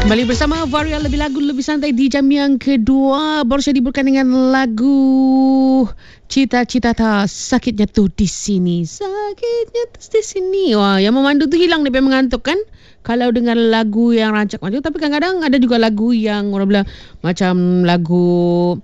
Kembali bersama Varia Lebih Lagu Lebih Santai di jam yang kedua. Baru saya diberkan dengan lagu Cita-Cita Tak, Sakitnya Tu Di Sini. Sakitnya Tu Di Sini. Wah, yang memandu tu hilang daripada mengantuk kan? Kalau dengar lagu yang rancak macam tu. Tapi kadang-kadang ada juga lagu yang orang bilang macam lagu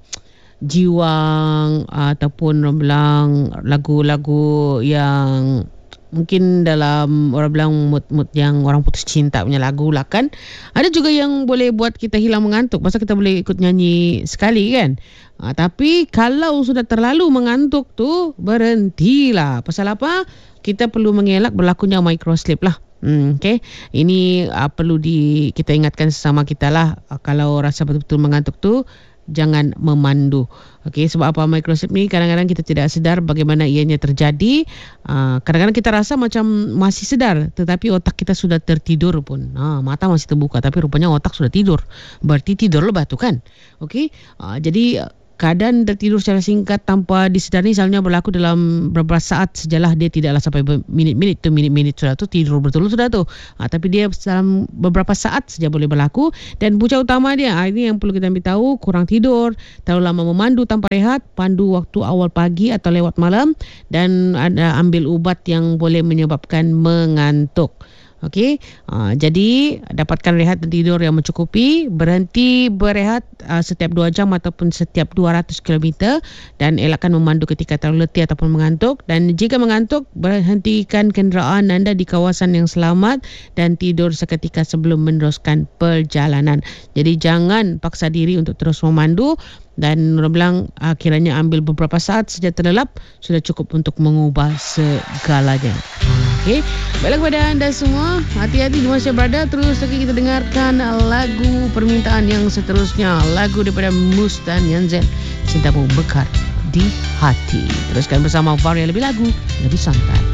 jiwang ataupun orang bilang lagu-lagu yang mungkin dalam orang bilang mood yang orang putus cinta punya lagu lah kan. Ada juga yang boleh buat kita hilang mengantuk. Pasal kita boleh ikut nyanyi sekali kan. Tapi kalau sudah terlalu mengantuk tu, berhentilah. Pasal apa? Kita perlu mengelak berlakunya microsleep lah. Okay. Ini perlu kita ingatkan sesama kita lah. Kalau rasa betul-betul mengantuk tu, jangan memandu. Okey, sebab apa microsleep ni kadang-kadang kita tidak sedar bagaimana ianya terjadi. Kadang-kadang kita rasa macam masih sedar tetapi otak kita sudah tertidur pun. Mata masih terbuka tapi rupanya otak sudah tidur. Berarti tidur lebat tu kan. Okey. Jadi keadaan tertidur secara singkat tanpa disedari misalnya berlaku dalam beberapa saat sajalah, dia tidaklah sampai minit-minit sudah tu tidur betul sudah tu. Tapi dia dalam beberapa saat saja boleh berlaku. Dan punca utama dia, ini yang perlu kita ambil tahu, kurang tidur, terlalu lama memandu tanpa rehat, pandu waktu awal pagi atau lewat malam, dan ada ambil ubat yang boleh menyebabkan mengantuk. Okey, jadi dapatkan rehat dan tidur yang mencukupi, berhenti berehat setiap 2 jam ataupun setiap 200 km, dan elakkan memandu ketika terlalu letih ataupun mengantuk. Dan jika mengantuk, berhentikan kenderaan anda di kawasan yang selamat dan tidur seketika sebelum meneruskan perjalanan. Jadi jangan paksa diri untuk terus memandu, dan orang bilang kiranya ambil beberapa saat saja terlelap sudah cukup untuk mengubah segalanya. Okey, baiklah kepada anda semua, hati-hati di masa berada. Terus lagi kita dengarkan lagu permintaan yang seterusnya, lagu daripada Mus dan Yanzen, Cintamu Mekar di Hati. Teruskan bersama Varia Lebih Lagu Lebih Santai.